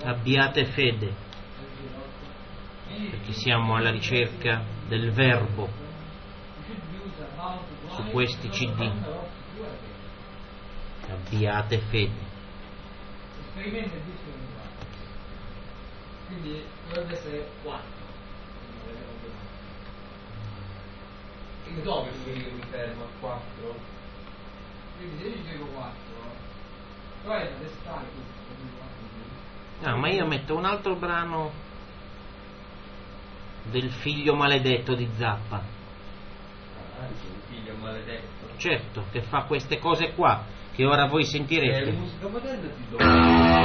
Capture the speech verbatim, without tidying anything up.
abbiate fede, perché siamo alla ricerca del verbo su questi C D. Abbiate fede. Quindi dovrebbe essere quattro. E dove mi fermo a quattro? Quindi se io dico quattro, poi è da restare tutto. No, ma io metto un altro brano del figlio maledetto di Zappa. Ah, il figlio maledetto. Certo, che fa queste cose qua, che ora voi sentirete. Eh, musica moderna ti do.